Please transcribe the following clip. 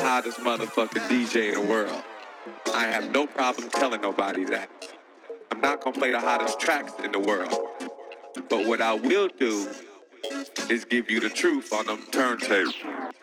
hottest motherfucking DJ in the world. I have no problem telling nobody that. I'm not gonna play the hottest tracks in the world. But what I will do is give you the truth on them turntables.